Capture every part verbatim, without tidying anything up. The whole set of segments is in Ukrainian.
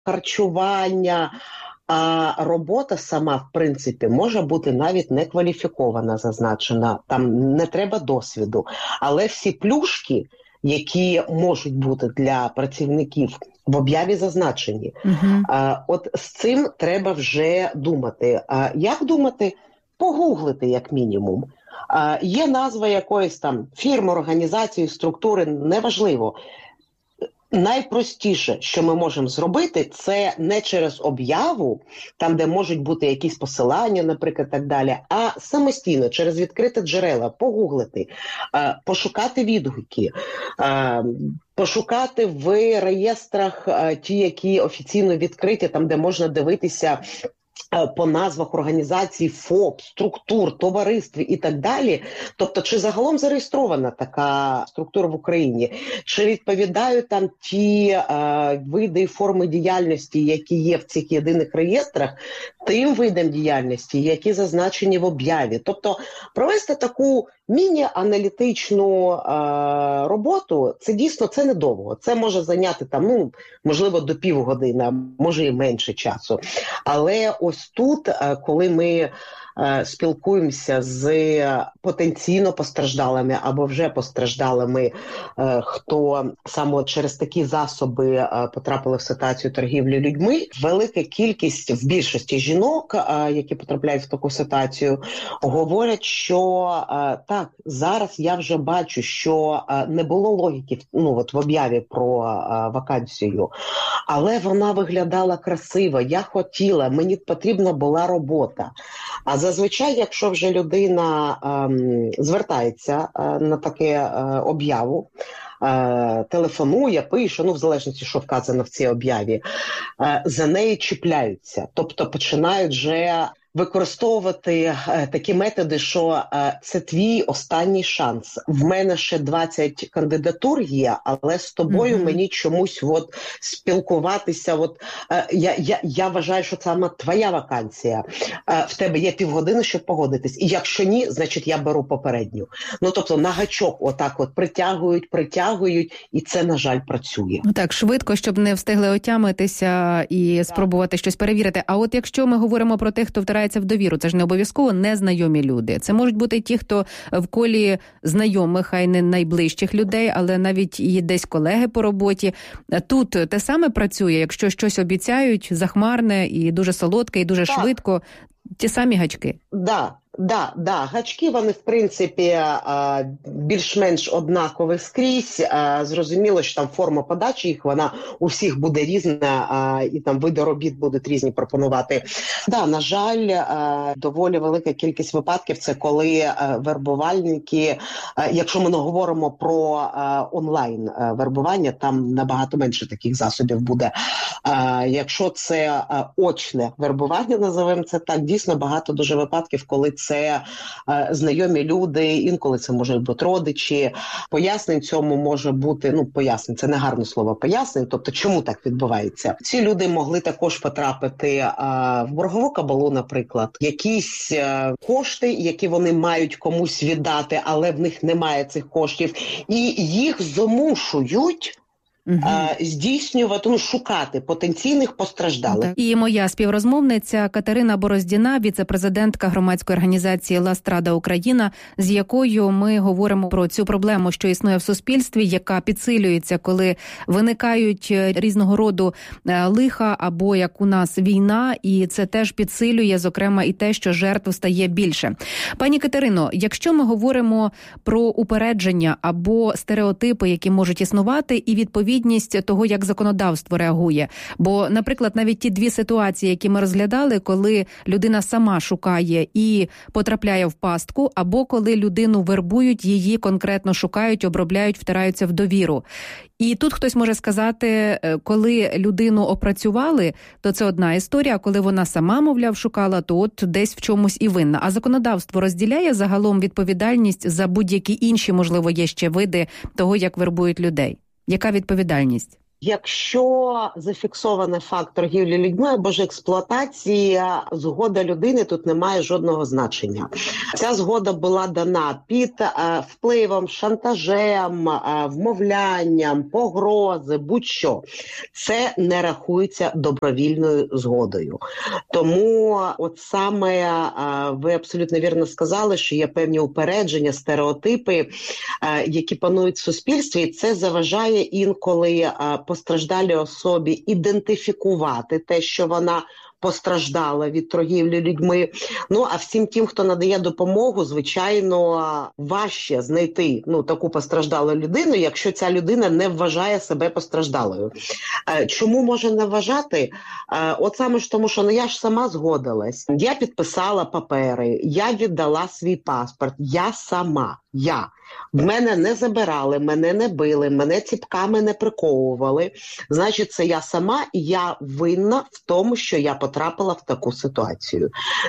харчування, а робота сама, в принципі, може бути навіть не кваліфікована, зазначена, там не треба досвіду. Але всі плюшки, які можуть бути для працівників, в об'яві зазначені. Uh-huh. А, от з цим треба вже думати. А як думати? Погуглити, як мінімум. А, є назва якоїсь там фірми, організації, структури, неважливо. Найпростіше, що ми можемо зробити, це не через об'яву, там, де можуть бути якісь посилання, наприклад, так далі, а самостійно, через відкриті джерела, погуглити, пошукати відгуки, пошукати в реєстрах ті, які офіційно відкриті, там, де можна дивитися по назвах організацій, ФОП, структур, товариств і так далі. Тобто, чи загалом зареєстрована така структура в Україні, чи відповідають там ті е, види і форми діяльності, які є в цих єдиних реєстрах, тим видам діяльності, які зазначені в об'яві. Тобто, провести таку міні-аналітичну е, роботу, це дійсно це недовго. Це може зайняти там, ну, можливо, до півгодини, може і менше часу. Але ось тут, е, коли ми е, спілкуємося з потенційно постраждалими або вже постраждалими, е, хто саме через такі засоби е, потрапили в ситуацію торгівлі людьми, велика кількість в більшості жінок, е, які потрапляють в таку ситуацію, говорять, що е, так, зараз я вже бачу, що е, не було логіки, ну, от в об'яві про е, вакансію, але вона виглядала красиво, я хотіла, мені потрібна була робота. А зазвичай, якщо вже людина е, звертається е, на таке е, об'яву, е, телефонує, пише, ну, в залежності, що вказано в цій об'яві, е, за неї чіпляються. Тобто починають вже використовувати е, такі методи, що е, це твій останній шанс. В мене ще двадцять кандидатур є, але з тобою mm-hmm. мені чомусь от спілкуватися. От, е, я, я, я вважаю, що це саме твоя вакансія. Е, в тебе є півгодини, щоб погодитись. І якщо ні, значить я беру попередню. Ну, тобто на гачок отак от притягують, притягують, і це, на жаль, працює. Ну так, швидко, щоб не встигли отямитися і так. спробувати щось перевірити. А от якщо ми говоримо про тих, хто втирається в довіру, це ж не обов'язково незнайомі люди. Це можуть бути ті, хто в колі знайомих, хай не найближчих людей, але навіть і десь колеги по роботі. Тут те саме працює, якщо щось обіцяють захмарне і дуже солодке, і дуже так. швидко, ті самі гачки. Да. Да, да, гачки, вони, в принципі, більш-менш однакові скрізь. Зрозуміло, що там форма подачі їх, вона у всіх буде різна, і там види робіт будуть різні пропонувати. Да, на жаль, доволі велика кількість випадків, це коли вербувальники, якщо ми не говоримо про онлайн-вербування, там набагато менше таких засобів буде. Якщо це очне вербування, називаємо це так, дійсно багато дуже випадків, коли це е, знайомі люди, інколи це можуть бути родичі. Пояснень цьому може бути, ну, пояснень, це не гарне слово пояснень, тобто чому так відбувається. Ці люди могли також потрапити е, в боргову кабалу, наприклад, якісь е, кошти, які вони мають комусь віддати, але в них немає цих коштів, і їх змушують Угу. здійснювати, ну, шукати потенційних постраждалих. І моя співрозмовниця Катерина Бороздіна, віце-президентка громадської організації «Ластрада Україна», з якою ми говоримо про цю проблему, що існує в суспільстві, яка підсилюється, коли виникають різного роду лиха або, як у нас, війна, і це теж підсилює, зокрема, і те, що жертв стає більше. Пані Катерино, якщо ми говоримо про упередження або стереотипи, які можуть існувати, і відповідно того, як законодавство реагує. Бо, наприклад, навіть ті дві ситуації, які ми розглядали, коли людина сама шукає і потрапляє в пастку, або коли людину вербують, її конкретно шукають, обробляють, втираються в довіру. І тут хтось може сказати, коли людину опрацювали, то це одна історія, а коли вона сама, мовляв, шукала, то от десь в чомусь і винна. А законодавство розділяє загалом відповідальність за будь-які інші, можливо, є ще види того, як вербують людей? Яка відповідальність? Якщо зафіксований факт торгівлі людьми або ж експлуатації, згода людини тут не має жодного значення. Ця згода була дана під е, впливом, шантажем, е, вмовлянням, погрози, будь-що. Це не рахується добровільною згодою. Тому от саме е, ви абсолютно вірно сказали, що є певні упередження, стереотипи, е, які панують в суспільстві, і це заважає інколи е, постраждалій особі ідентифікувати те, що вона постраждала від торгівлі людьми. Ну, а всім тим, хто надає допомогу, звичайно, важче знайти ну, таку постраждалу людину, якщо ця людина не вважає себе постраждалою. Чому може не вважати? От саме ж тому, що ну, я ж сама згодилась. Я підписала папери, я віддала свій паспорт, я сама, я. В мене не забирали, мене не били, мене ціпками не приковували. Значить, це я сама, і я винна в тому, що я потрапила в таку ситуацію.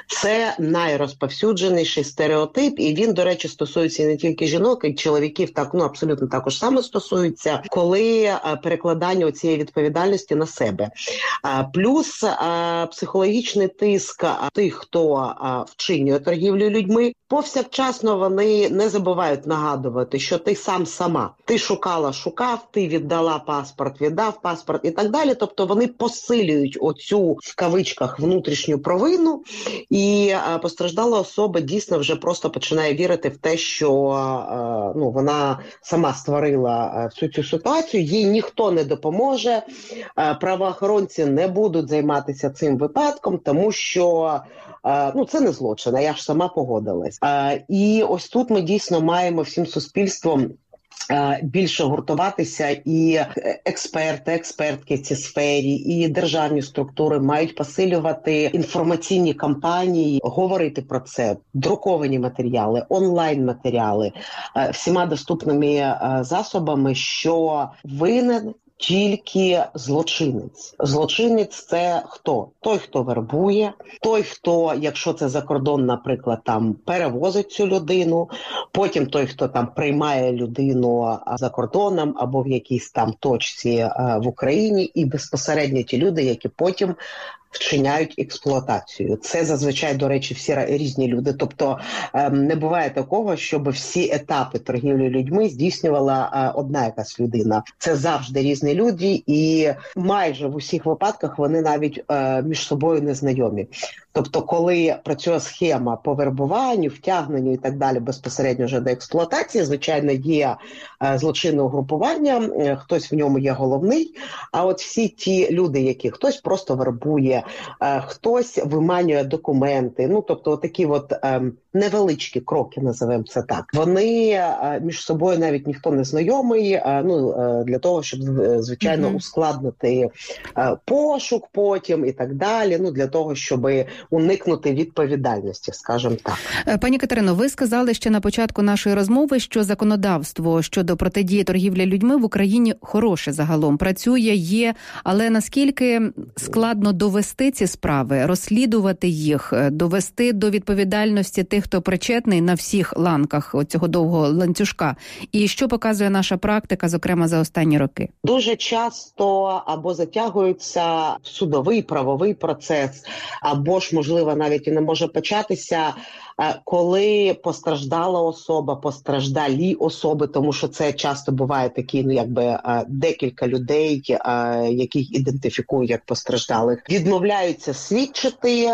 Це найрозповсюдженіший стереотип, і він, до речі, стосується не тільки жінок, і чоловіків так, ну, абсолютно також саме стосується, коли а, перекладання цієї відповідальності на себе. А, плюс а, психологічний тиск а, тих, хто а, вчинює торгівлю людьми, повсякчасно вони не забувають нагадувати, що ти сам сама. Ти шукала, шукав, ти віддала паспорт, віддав паспорт і так далі. Тобто вони посилюють оцю, в кавичках, внутрішню провину, і а, постраждала особа дійсно вже просто починає вірити в те, що а, ну, вона сама створила всю цю ситуацію, їй ніхто не допоможе, а, правоохоронці не будуть займатися цим випадком, тому що ну, це не злочин, а я ж сама погодилась. І ось тут ми дійсно маємо всім суспільством більше гуртуватися, і експерти, експертки в цій сфері, і державні структури мають посилювати інформаційні кампанії, говорити про це, друковані матеріали, онлайн-матеріали, всіма доступними засобами, що винен тільки злочинець. Злочинець – це хто? Той, хто вербує, той, хто, якщо це за кордон, наприклад, там перевозить цю людину, потім той, хто там приймає людину за кордоном або в якійсь там точці в Україні, і безпосередньо ті люди, які потім вчиняють експлуатацію. Це зазвичай, до речі, всі різні люди. Тобто не буває такого, щоб всі етапи торгівлі людьми здійснювала одна якась людина. Це завжди різні люди, і майже в усіх випадках вони навіть між собою не знайомі. Тобто, коли працює схема по вербуванню, втягненню і так далі безпосередньо вже до експлуатації, звичайно, є злочинне угрупування, хтось в ньому є головний, а от всі ті люди, які хтось просто вербує, хтось виманює документи, ну, тобто такі от ем, невеличкі кроки, називаємо це так, вони е, між собою навіть ніхто не знайомий, е, ну, е, для того, щоб, звичайно, mm-hmm. ускладнити е, пошук потім і так далі, ну, для того, щоб уникнути відповідальності, скажімо так. Пані Катерино, ви сказали ще на початку нашої розмови, що законодавство щодо протидії торгівлі людьми в Україні хороше загалом, працює, є, але наскільки складно довести ці справи, розслідувати їх, довести до відповідальності тих, хто причетний на всіх ланках цього довгого ланцюжка? І що показує наша практика, зокрема, за останні роки? Дуже часто або затягується судовий, правовий процес, або ж, можливо, навіть і не може початися, коли постраждала особа, постраждалі особи, тому що це часто буває такі, ну, якби декілька людей, яких ідентифікують як постраждалих, відмовляються свідчити,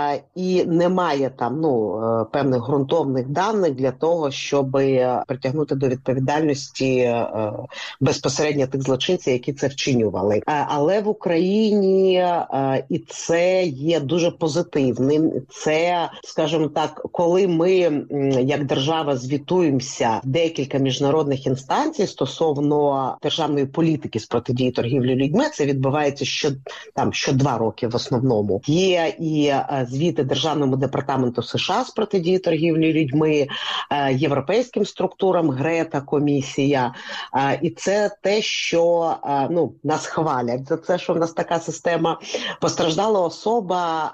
і немає там, ну, певних ґрунтовних даних для того, щоб притягнути до відповідальності безпосередньо тих злочинців, які це вчинювали. Але в Україні і це є дуже позитивним. Це, скажімо так, коли ми, як держава, звітуємося в декілька міжнародних інстанцій стосовно державної політики з протидії торгівлі людьми, це відбувається що, там, що два роки в основному. Є і звіти Державному департаменту США з протидії торгівлі людьми, європейським структурам, Грета, комісія. І це те, що, ну, нас хвалять за це, що в нас така система. Постраждала особа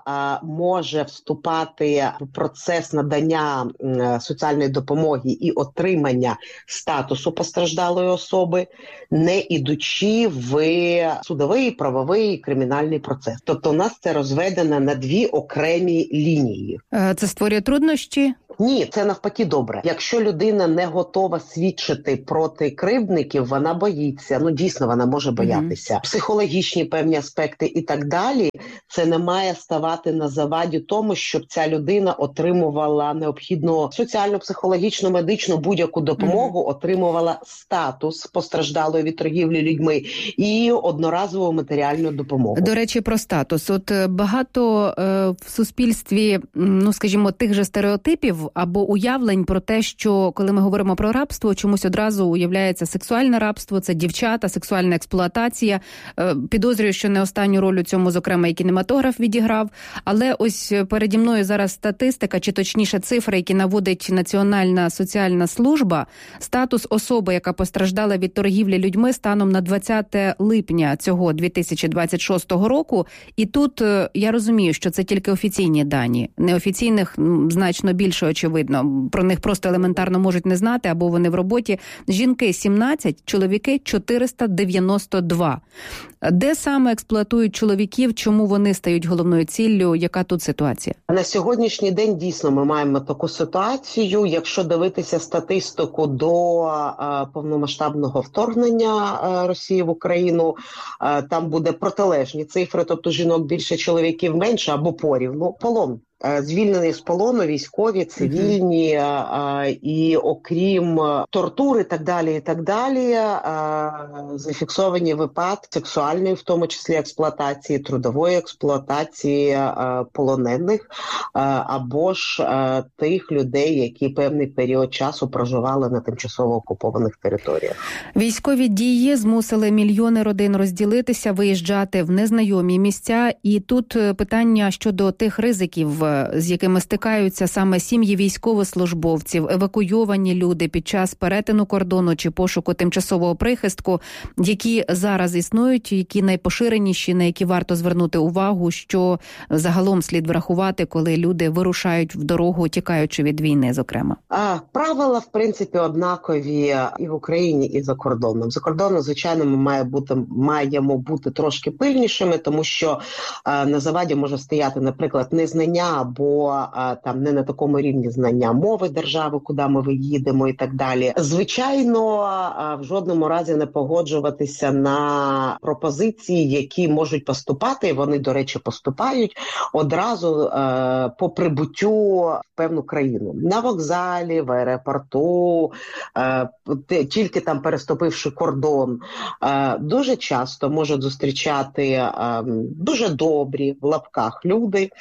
може вступати в процес надання соціальної допомоги і отримання статусу постраждалої особи, не ідучи в судовий, правовий, кримінальний процес. Тобто у нас це розведено на дві окремі лінії. Це створює труднощі? Ні, це навпаки добре. Якщо людина не готова свідчити проти кривдників, вона боїться. Ну, дійсно, вона може боятися. Mm-hmm. Психологічні певні аспекти і так далі. Це не має ставати на заваді тому, щоб ця людина отримувала необхідну соціальну, психологічну, медичну, будь-яку допомогу, mm-hmm. отримувала статус постраждалої від торгівлі людьми і одноразову матеріальну допомогу. До речі, про статус. От багато е, в суспільстві, ну, скажімо, тих же стереотипів або уявлень про те, що коли ми говоримо про рабство, чомусь одразу уявляється сексуальне рабство, це дівчата, сексуальна експлуатація. Підозрюю, що не останню роль у цьому, зокрема, і кінематограф відіграв. Але ось переді мною зараз статистика, чи точніше цифри, які наводить Національна соціальна служба. Статус особи, яка постраждала від торгівлі людьми станом на двадцяте липня цього дві тисячі двадцять шостого року. І тут я розумію, що це тільки офіційні дані. Неофіційних значно більше, очевидно. Про них просто елементарно можуть не знати, або вони в роботі. Жінки сімнадцять, чоловіки чотириста дев'яносто два. Де саме експлуатують чоловіків, чому вони стають головною ціллю, яка тут ситуація? На сьогоднішній день дійсно ми маємо таку ситуацію. Якщо дивитися статистику до а, повномасштабного вторгнення а, Росії в Україну, а, там буде протилежні цифри, тобто жінок більше, чоловіків менше або порівну. Полон. Звільнені з полону, військові, цивільні, mm-hmm. а, і окрім тортур і так далі, і так далі, а, зафіксовані випадки сексуальної, в тому числі експлуатації, трудової експлуатації а, полонених, а, або ж а, тих людей, які певний період часу проживали на тимчасово окупованих територіях. Військові дії змусили мільйони родин розділитися, виїжджати в незнайомі місця. І тут питання щодо тих ризиків, з якими стикаються саме сім'ї військовослужбовців, евакуйовані люди під час перетину кордону чи пошуку тимчасового прихистку, які зараз існують, які найпоширеніші, на які варто звернути увагу, що загалом слід врахувати, коли люди вирушають в дорогу, тікаючи від війни, зокрема? А, правила, в принципі, однакові і в Україні, і за кордоном. За кордоном, звичайно, ми має бути, маємо бути трошки пильнішими, тому що а, на заваді може стояти, наприклад, незнання або а, там не на такому рівні знання мови держави, куди ми виїдемо і так далі. Звичайно, а, в жодному разі не погоджуватися на пропозиції, які можуть поступати, і вони, до речі, поступають одразу а, по прибуттю в певну країну. На вокзалі, в аеропорту, а, тільки там переступивши кордон. А, дуже часто можуть зустрічати а, дуже добрі, в лапках, люди,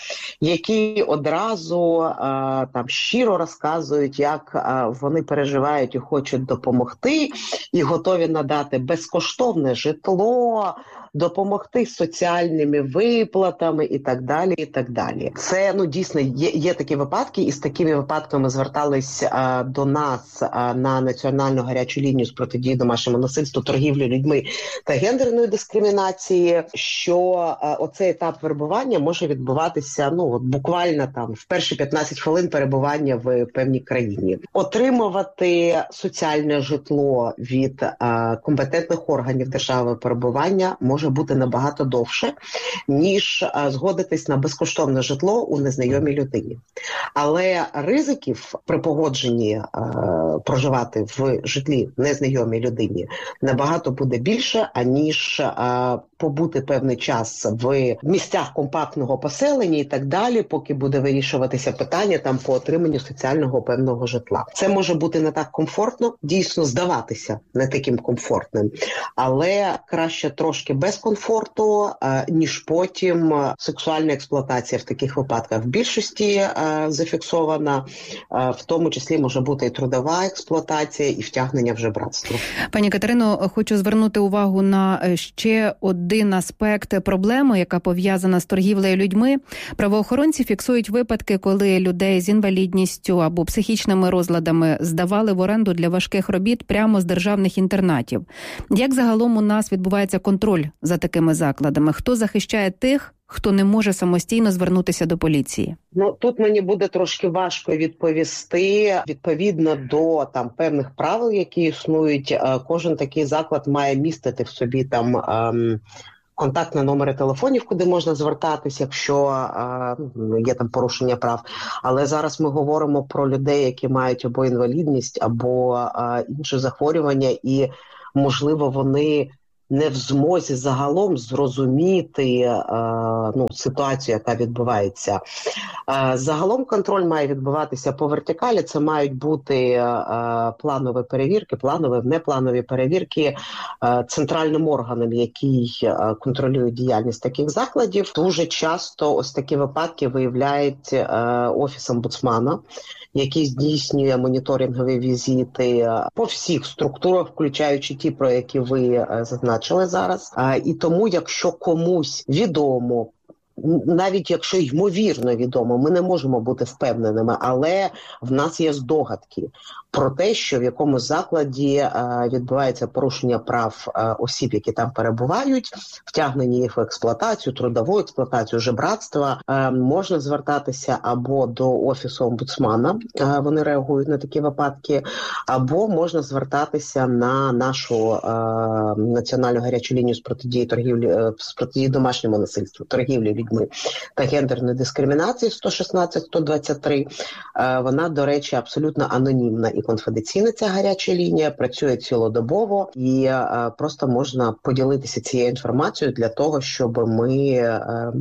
які одразу а, там щиро розказують, як а, вони переживають і хочуть допомогти, і готові надати безкоштовне житло, допомогти з соціальними виплатами і так далі, і так далі. Це, ну, дійсно, є, є такі випадки, і з такими випадками звертались а, до нас а, на Національну гарячу лінію з протидії домашньому насильству, торгівлі людьми та гендерної дискримінації, що а, оцей етап вербування може відбуватися, ну, от буквально там в перші п'ятнадцять хвилин перебування в певній країні. Отримувати соціальне житло від а, компетентних органів держави перебування може може бути набагато довше, ніж а, згодитись на безкоштовне житло у незнайомій людині. Але ризиків при погодженні а, проживати в житлі незнайомій людині набагато буде більше, аніж а, побути певний час в місцях компактного поселення і так далі, поки буде вирішуватися питання там по отриманню соціального певного житла. Це може бути не так комфортно, дійсно здаватися не таким комфортним, але краще трошки без комфорту, ніж потім сексуальна експлуатація в таких випадках. В більшості зафіксована, в тому числі може бути і трудова експлуатація, і втягнення в жебратство. Пані Катерино, хочу звернути увагу на ще один аспект проблеми, яка пов'язана з торгівлею людьми. Правоохоронці фіксують випадки, коли людей з інвалідністю або психічними розладами здавали в оренду для важких робіт прямо з державних інтернатів. Як загалом у нас відбувається контроль за такими закладами? Хто захищає тих, хто не може самостійно звернутися до поліції? Ну, тут мені буде трошки важко відповісти. Відповідно до там певних правил, які існують, кожен такий заклад має містити в собі там ем, контактні номери телефонів, куди можна звертатись, якщо е, є там порушення прав. Але зараз ми говоримо про людей, які мають або інвалідність, або е, інші захворювання, і, можливо, вони не в змозі загалом зрозуміти е, ну, ситуацію, яка відбувається. Е, загалом контроль має відбуватися по вертикалі. Це мають бути е, планові перевірки, планові, непланові перевірки е, центральним органом, який е, контролює діяльність таких закладів. Дуже часто ось такі випадки виявляють е, Офіс омбудсмана, який здійснює моніторингові візити по всіх структурах, включаючи ті, про які ви зазначили зараз. І тому, якщо комусь відомо, навіть якщо ймовірно відомо, ми не можемо бути впевненими, але в нас є здогадки про те, що в якомусь закладі е, відбувається порушення прав е, осіб, які там перебувають, втягнення їх в експлуатацію, трудову експлуатацію, жебратства, е, можна звертатися або до Офісу омбудсмана, е, вони реагують на такі випадки, або можна звертатися на нашу е, національну гарячу лінію з протидії торгівлі, е, з протидії домашньому насильству, торгівлі людьми та гендерної дискримінації сто шістнадцять сто двадцять три. Е, вона, до речі, абсолютно анонімна і конфіденційна ця гаряча лінія, працює цілодобово, і е, просто можна поділитися цією інформацією для того, щоб ми е,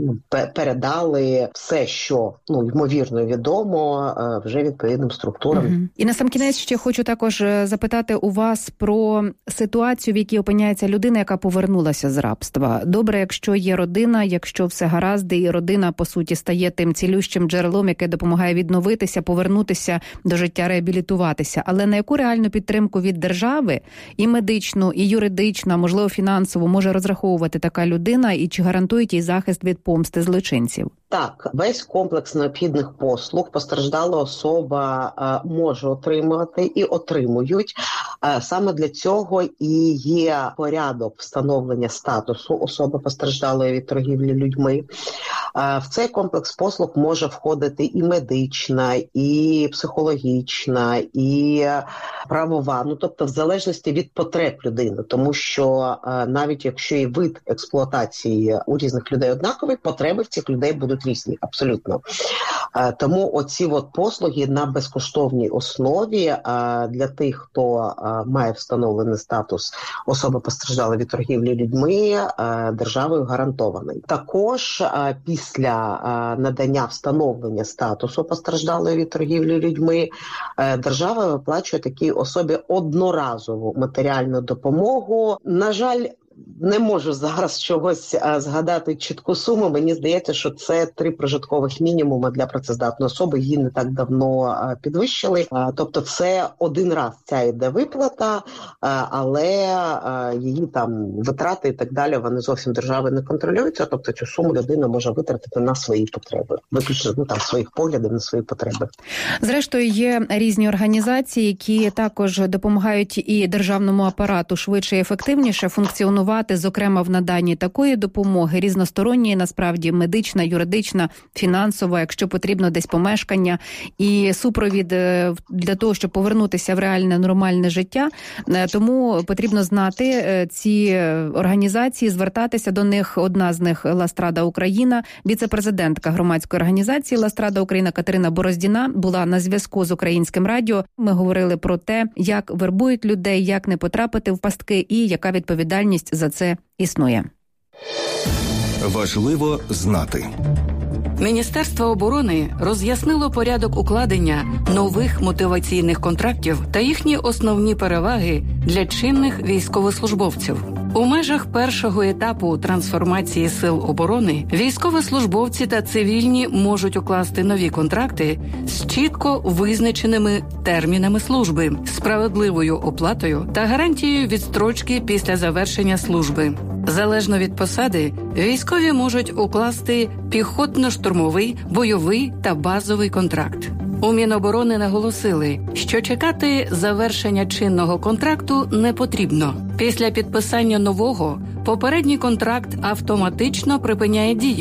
передали все, що, ну, ймовірно відомо, е, вже відповідним структурам. Угу. І насамкінець ще хочу також запитати у вас про ситуацію, в якій опиняється людина, яка повернулася з рабства. Добре, якщо є родина, якщо все гаразд, і родина, по суті, стає тим цілющим джерелом, яке допомагає відновитися, повернутися до життя, реабілітуватися. Але на яку реальну підтримку від держави, і медичну, і юридичну, а можливо фінансову, може розраховувати така людина, і чи гарантують їй захист від помсти злочинців? Так, весь комплекс необхідних послуг постраждала особа е, може отримати і отримують. Е, саме для цього і є порядок встановлення статусу особи постраждалої від торгівлі людьми. Е, в цей комплекс послуг може входити і медична, і психологічна, і правова, ну тобто в залежності від потреб людини, тому що е, навіть якщо і вид експлуатації у різних людей однаковий, потреби в цих людей будуть різні, абсолютно. Е, тому оці от послуги на безкоштовній основі е, для тих, хто е, має встановлений статус особи постраждалої від торгівлі людьми, е, державою гарантований. Також е, після е, надання встановлення статусу постраждалої від торгівлі людьми, е, держава виплачує такій особі одноразову матеріальну допомогу. На жаль, не можу зараз чогось а, згадати чітку суму. Мені здається, що це три прожиткових мінімуми для працездатної особи. Її не так давно а, підвищили. А, тобто це один раз ця йде виплата, а, але а, її там витрати і так далі, вони зовсім держави не контролюються. Тобто цю суму людина може витратити на свої потреби. Виключно, ну, там, своїх поглядів на свої потреби. Зрештою, є різні організації, які також допомагають і державному апарату швидше і ефективніше функціонувати, зокрема в наданні такої допомоги, різносторонньої, насправді, медична, юридична, фінансова, якщо потрібно десь помешкання, і супровід для того, щоб повернутися в реальне нормальне життя. Тому потрібно знати ці організації, звертатися до них. Одна з них – Ластрада Україна. Віце-президентка громадської організації Ластрада Україна Катерина Бороздіна була на зв'язку з Українським радіо. Ми говорили про те, як вербують людей, як не потрапити в пастки і яка відповідальність за це існує. Важливо знати. Міністерство оборони роз'яснило порядок укладення нових мотиваційних контрактів та їхні основні переваги для чинних військовослужбовців. У межах першого етапу трансформації сил оборони військовослужбовці та цивільні можуть укласти нові контракти з чітко визначеними термінами служби, справедливою оплатою та гарантією відстрочки після завершення служби. Залежно від посади, військові можуть укласти піхотно-штурмовий, бойовий та базовий контракт. У Міноборони наголосили, що чекати завершення чинного контракту не потрібно. Після підписання нового попередній контракт автоматично припиняє дію,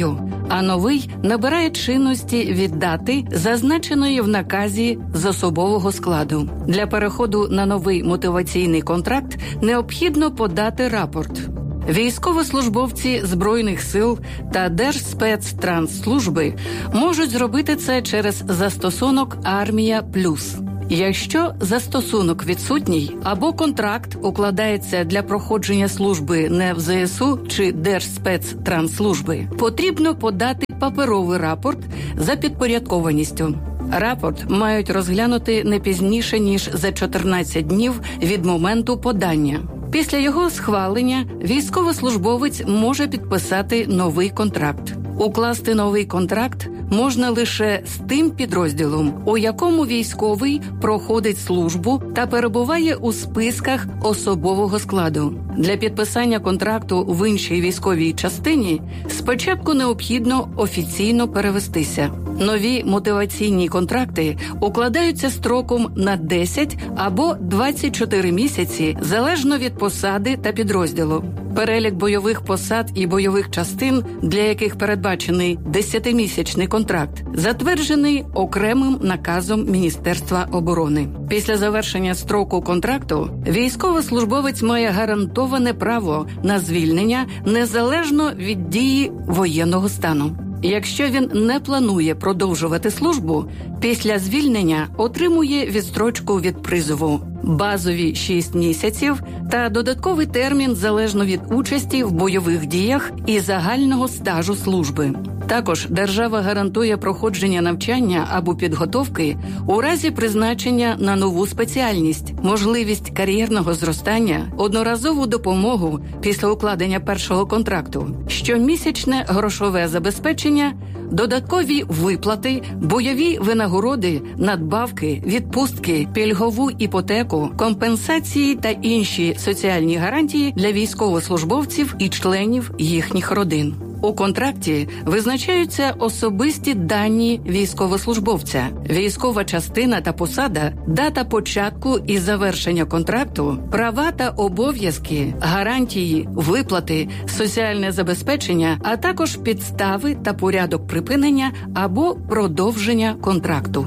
а новий набирає чинності від дати, зазначеної в наказі з особового складу. Для переходу на новий мотиваційний контракт необхідно подати рапорт. Військовослужбовці Збройних сил та Держспецтрансслужби можуть зробити це через застосунок «Армія Плюс». Якщо застосунок відсутній або контракт укладається для проходження служби не в зе ес у чи Держспецтрансслужби, потрібно подати паперовий рапорт за підпорядкованістю. Рапорт мають розглянути не пізніше, ніж за чотирнадцять днів від моменту подання. Після його схвалення військовослужбовець може підписати новий контракт. Укласти новий контракт можна лише з тим підрозділом, у якому військовий проходить службу та перебуває у списках особового складу. Для підписання контракту в іншій військовій частині спочатку необхідно офіційно перевестися. Нові мотиваційні контракти укладаються строком на десять або двадцять чотири місяці, залежно від посади та підрозділу. Перелік бойових посад і бойових частин, для яких передбачений десятимісячний контракт, затверджений окремим наказом Міністерства оборони. Після завершення строку контракту військовослужбовець має гарантоване право на звільнення незалежно від дії воєнного стану. Якщо він не планує продовжувати службу, після звільнення отримує відстрочку від призову, базові шість місяців та додатковий термін залежно від участі в бойових діях і загального стажу служби. Також держава гарантує проходження навчання або підготовки у разі призначення на нову спеціальність, можливість кар'єрного зростання, одноразову допомогу після укладення першого контракту, щомісячне грошове забезпечення, додаткові виплати, бойові винагороди, надбавки, відпустки, пільгову іпотеку, компенсації та інші соціальні гарантії для військовослужбовців і членів їхніх родин. У контракті визначаються особисті дані військовослужбовця, військова частина та посада, дата початку і завершення контракту, права та обов'язки, гарантії, виплати, соціальне забезпечення, а також підстави та порядок припинення або продовження контракту.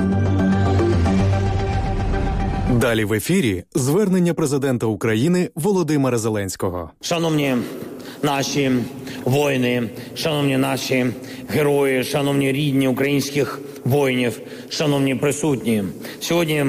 Далі в ефірі звернення президента України Володимира Зеленського. Шановні наші воїни, шановні наші герої, шановні рідні українських воїнів, шановні присутні. Сьогодні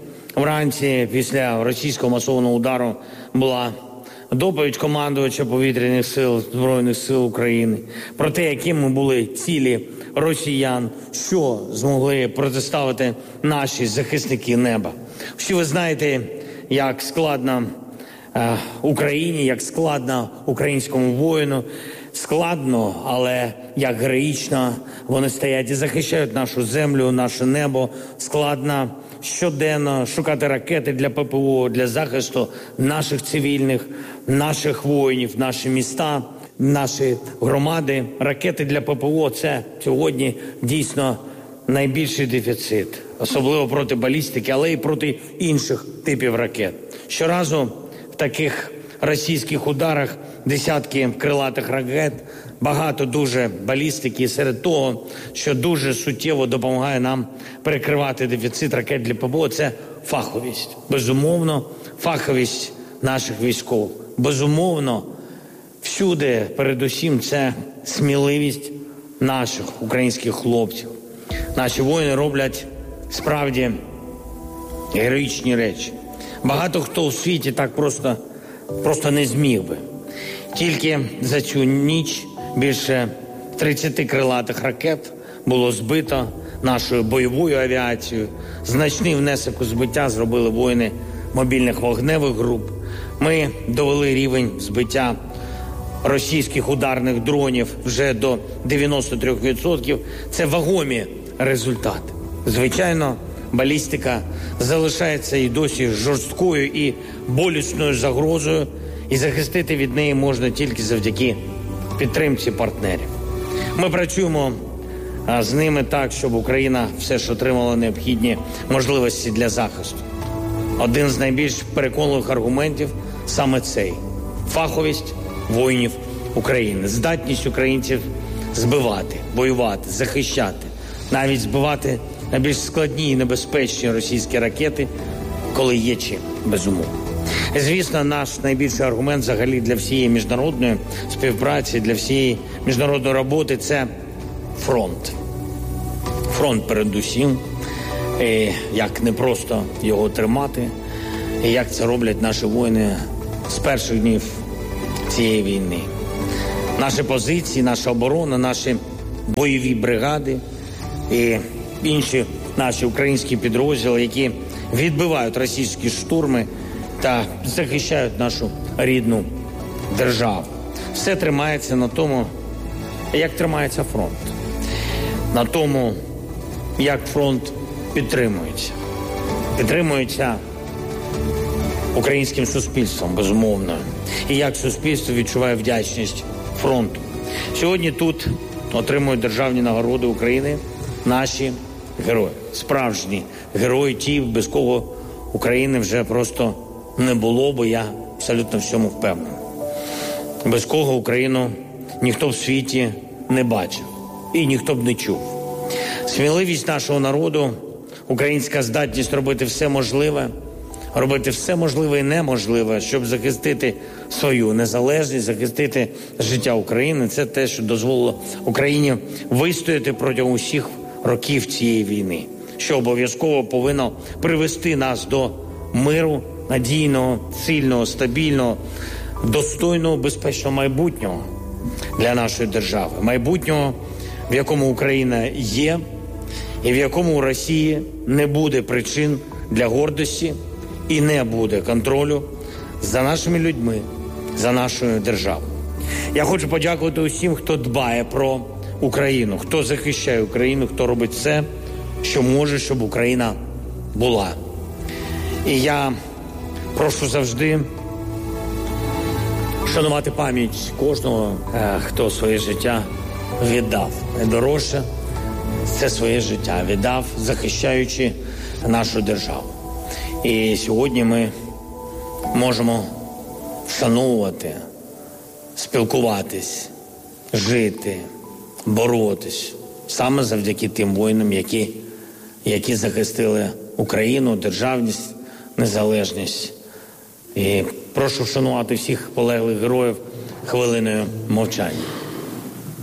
вранці після російського масованого удару була доповідь командувача повітряних сил Збройних сил України про те, якими були цілі росіян, що змогли протиставити наші захисники неба. Всі ви знаєте, як складно е, Україні, як складно українському воїну, складно, але як героїчно вони стоять і захищають нашу землю, наше небо. Складно щоденно шукати ракети для пе пе о, для захисту наших цивільних, наших воїнів, наші міста, наші громади. Ракети для пе пе о – це сьогодні дійсно найбільший дефіцит, особливо проти балістики, але і проти інших типів ракет. Щоразу в таких російських ударах десятки крилатих ракет, багато дуже балістики, серед того, що дуже суттєво допомагає нам перекривати дефіцит ракет для пе пе о, це фаховість. Безумовно, фаховість наших військових. Безумовно, всюди, передусім, це сміливість наших українських хлопців. Наші воїни роблять справді героїчні речі. Багато хто у світі так просто, просто не зміг би. Тільки за цю ніч більше тридцять крилатих ракет було збито нашою бойовою авіацією. Значний внесок у збиття зробили воїни мобільних вогневих груп. Ми довели рівень збиття російських ударних дронів вже до дев'яносто три відсотки. Це вагомі результати. Звичайно, балістика залишається і досі жорсткою і болісною загрозою, і захистити від неї можна тільки завдяки підтримці партнерів. Ми працюємо з ними так, щоб Україна все ж отримала необхідні можливості для захисту. Один з найбільш переконливих аргументів саме цей – фаховість воїнів України, здатність українців збивати, воювати, захищати, навіть збивати найбільш складні і небезпечні російські ракети, коли є чим, безумовно. Звісно, наш найбільший аргумент взагалі для всієї міжнародної співпраці, для всієї міжнародної роботи – це фронт. Фронт передусім, і як не просто його тримати, і як це роблять наші воїни з перших днів цієї війни. Наші позиції, наша оборона, наші бойові бригади і інші наші українські підрозділи, які відбивають російські штурми та захищають нашу рідну державу. Все тримається на тому, як тримається фронт. На тому, як фронт підтримується. Підтримується українським суспільством, безумовно. І як суспільство відчуває вдячність фронту. Сьогодні тут отримують державні нагороди України наші герої. Справжні герої, ті, без кого України вже просто не було, бо я абсолютно в цьому впевнений. Без кого Україну ніхто в світі не бачив і ніхто б не чув. Сміливість нашого народу, українська здатність робити все можливе, робити все можливе і неможливе, щоб захистити свою незалежність, захистити життя України. Це те, що дозволило Україні вистояти протягом усіх років цієї війни, що обов'язково повинно привести нас до миру, надійного, сильного, стабільного, достойного, безпечного майбутнього для нашої держави. Майбутнього, в якому Україна є і в якому у Росії не буде причин для гордості і не буде контролю за нашими людьми, за нашою державою. Я хочу подякувати усім, хто дбає про Україну, хто захищає Україну, хто робить все, що може, щоб Україна була. І я прошу завжди шанувати пам'ять кожного, хто своє життя віддав. Найдорожче – це своє життя віддав, захищаючи нашу державу. І сьогодні ми можемо вшановувати, спілкуватись, жити, боротись саме завдяки тим воїнам, які, які захистили Україну, державність, незалежність. І прошу вшанувати всіх полеглих героїв хвилиною мовчання.